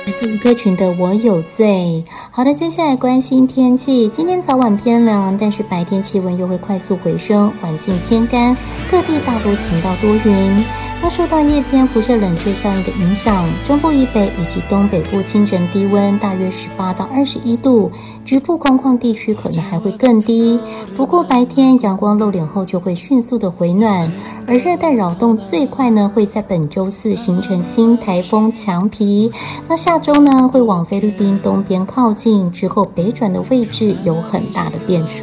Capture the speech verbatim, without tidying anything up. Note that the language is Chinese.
来自吴克群的我有罪。好的，接下来关心天气。今天早晚偏凉，但是白天气温又会快速回升，环境偏干，各地大多晴到多云。那受到夜间辐射冷却效应的影响，中部以北以及东北部清晨低温大约十八到二十一度，局部空旷地区可能还会更低。不过白天阳光露脸后就会迅速的回暖，而热带扰动最快呢会在本周四形成新台风强皮，那下周呢会往菲律宾东边靠近，之后北转的位置有很大的变数。